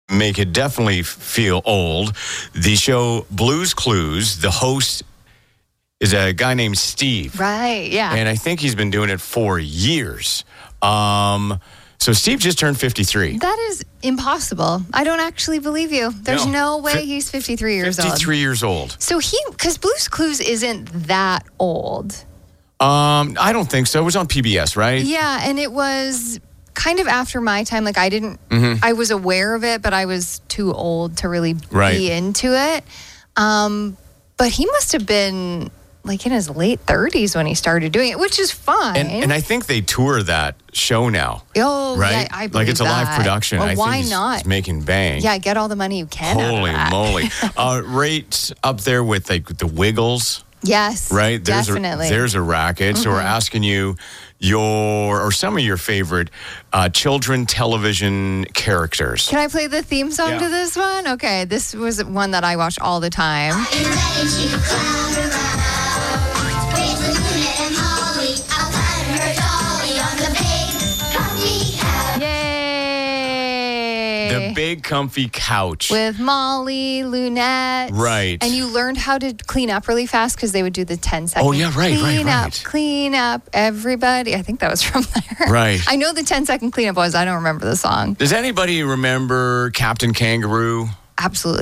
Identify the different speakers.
Speaker 1: make it definitely feel old. The show Blue's Clues, the host is a guy named Steve.
Speaker 2: Right, yeah.
Speaker 1: And I think he's been doing it for years. So Steve just turned 53.
Speaker 2: That is impossible. I don't actually believe you. There's no way he's 53 years old.
Speaker 1: 53 years old.
Speaker 2: So because Blue's Clues isn't that old.
Speaker 1: I don't think so. It was on PBS, right?
Speaker 2: Yeah, and it was kind of after my time. Like, I was aware of it, but I was too old to really be into it. But he must have been like in his late 30s when he started doing it, which is fine.
Speaker 1: And I think they tour that show now.
Speaker 2: Oh,
Speaker 1: right?
Speaker 2: Yeah, I believe
Speaker 1: like it's a live production.
Speaker 2: Well,
Speaker 1: I
Speaker 2: why
Speaker 1: think
Speaker 2: not?
Speaker 1: He's making bang.
Speaker 2: Yeah, get all the money you can.
Speaker 1: Holy moly. Right up there with like the Wiggles.
Speaker 2: Yes.
Speaker 1: Right?
Speaker 2: Definitely.
Speaker 1: There's a racket. So we're asking you some of your favorite children television characters.
Speaker 2: Can I play the theme song to this one? Okay, this was one that I watched all the time. The big comfy couch. With Molly, Lunette.
Speaker 1: Right.
Speaker 2: And you learned how to clean up really fast because they would do the 10-second.
Speaker 1: Oh, yeah, right.
Speaker 2: Clean up, everybody. I think that was from there.
Speaker 1: Right.
Speaker 2: I know the 10-second cleanup was. I don't remember the song.
Speaker 1: Does anybody remember Captain Kangaroo?
Speaker 2: Absolutely.